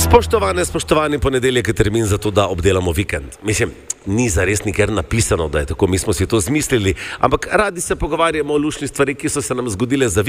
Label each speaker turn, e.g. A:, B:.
A: Spoštovani, ponedeljek je termin za to, da obdelamo vikend. Mislim, ni zares nikjer napisano, da je tako, mi smo si to zmislili, ampak radi se pogovarjamo o luštnih stvareh, ki so se nam zgodile za vikend.